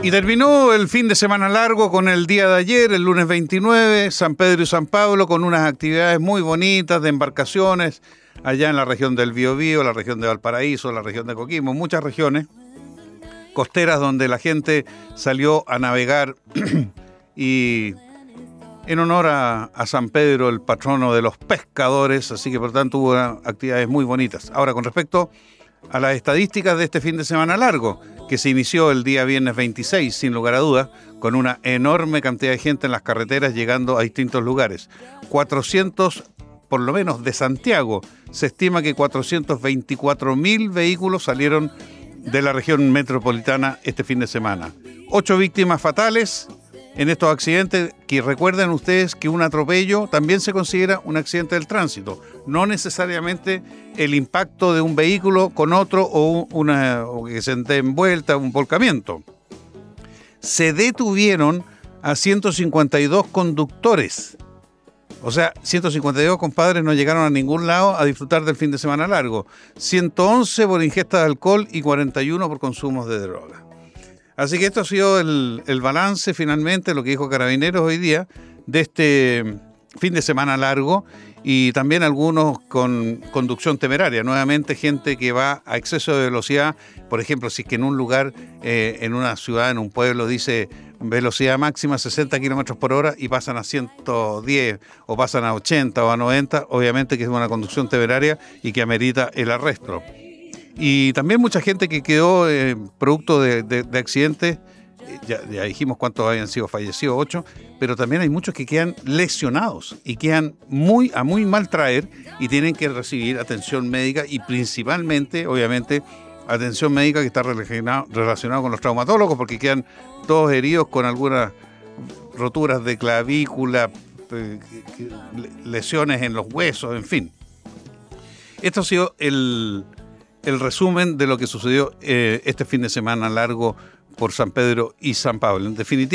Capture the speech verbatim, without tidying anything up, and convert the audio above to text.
Y terminó el fin de semana largo con el día de ayer, el lunes veintinueve, San Pedro y San Pablo, con unas actividades muy bonitas de embarcaciones allá en la región del Biobío, la región de Valparaíso, la región de Coquimbo, muchas regiones costeras donde la gente salió a navegar y en honor a, a San Pedro, el patrono de los pescadores, así que por tanto hubo actividades muy bonitas. Ahora, con respecto a las estadísticas de este fin de semana largo, que se inició el día viernes veintiséis, sin lugar a dudas, con una enorme cantidad de gente en las carreteras llegando a distintos lugares. cuatrocientos, por lo menos de Santiago, se estima que cuatrocientos veinticuatro mil vehículos salieron de la región metropolitana este fin de semana. Ocho víctimas fatales en estos accidentes, que recuerden ustedes que un atropello también se considera un accidente del tránsito, no necesariamente el impacto de un vehículo con otro o, una, o que se esté envuelta, un volcamiento. Se detuvieron a ciento cincuenta y dos conductores. O sea, ciento cincuenta y dos compadres no llegaron a ningún lado a disfrutar del fin de semana largo. ciento once por ingesta de alcohol y cuarenta y uno por consumos de droga. Así que esto ha sido el, el balance, finalmente, lo que dijo Carabineros hoy día, de este fin de semana largo, y también algunos con conducción temeraria. Nuevamente, gente que va a exceso de velocidad. Por ejemplo, si es que en un lugar, eh, en una ciudad, en un pueblo, dice velocidad máxima sesenta kilómetros por hora y pasan a ciento diez o pasan a ochenta o a noventa, obviamente que es una conducción temeraria y que amerita el arresto. Y también mucha gente que quedó eh, producto de, de, de accidentes, eh, ya, ya dijimos cuántos habían sido fallecidos, ocho, pero también hay muchos que quedan lesionados y quedan muy a muy mal traer y tienen que recibir atención médica y principalmente, obviamente, atención médica que está relacionada relacionado con los traumatólogos, porque quedan todos heridos con algunas roturas de clavícula, eh, lesiones en los huesos, en fin. Esto ha sido el... el resumen de lo que sucedió eh, este fin de semana largo por San Pedro y San Pablo. En definitiva,